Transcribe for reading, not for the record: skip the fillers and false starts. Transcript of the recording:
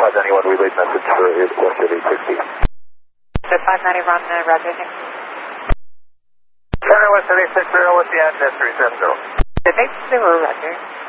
591, relayed message for West 860. So 590, run, roger, thanks. Center West 860 with the address 370. 860, roger.